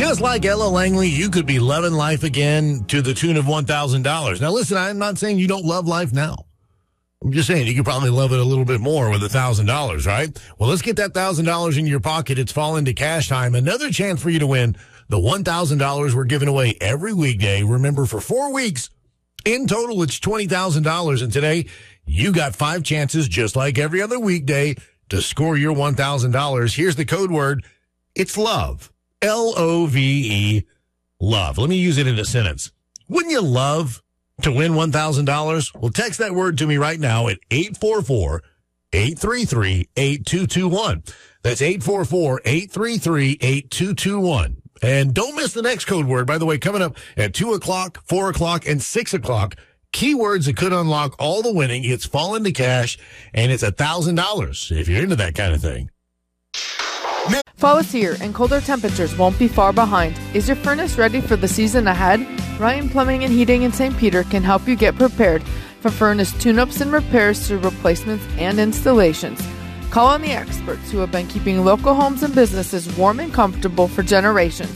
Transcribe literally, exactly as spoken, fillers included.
Just like Ella Langley, you could be loving life again to the tune of one thousand dollars. Now, listen, I'm not saying you don't love life now. I'm just saying you could probably love it a little bit more with one thousand dollars, right? Well, let's get that one thousand dollars in your pocket. It's fallen to cash time. Another chance for you to win the one thousand dollars we're giving away every weekday. Remember, for four weeks, in total, it's twenty thousand dollars. And today, you got five chances, just like every other weekday, to score your one thousand dollars. Here's the code word. It's love. L O V E, love. Let me use it in a sentence. Wouldn't you love to win one thousand dollars? Well, text that word to me right now at eight four four, eight three three, eight two two one. That's eight four four, eight three three, eight two two one. And don't miss the next code word. By the way, coming up at two o'clock, four o'clock, and six o'clock, keywords that could unlock all the winning. It's fallen to cash, and it's one thousand dollars if you're into that kind of thing. Fall is here, and colder temperatures won't be far behind. Is your furnace ready for the season ahead? Ryan Plumbing and Heating in Saint Peter can help you get prepared for furnace tune-ups and repairs to replacements and installations. Call on the experts who have been keeping local homes and businesses warm and comfortable for generations.